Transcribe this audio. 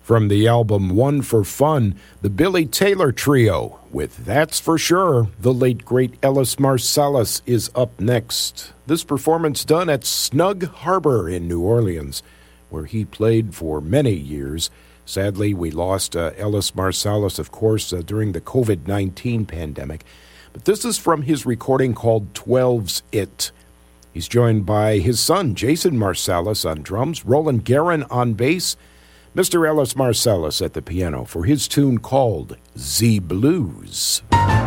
From the album One for Fun, the Billy Taylor Trio with That's For Sure. The late, great Ellis Marsalis is up next. This performance done at Snug Harbor in New Orleans, where he played for many years. Sadly, we lost Ellis Marsalis, of course, during the COVID-19 pandemic. But this is from his recording called 12's It. He's joined by his son, Jason Marsalis, on drums, Roland Guerin on bass, Mr. Ellis Marsalis at the piano for his tune called Z Blues.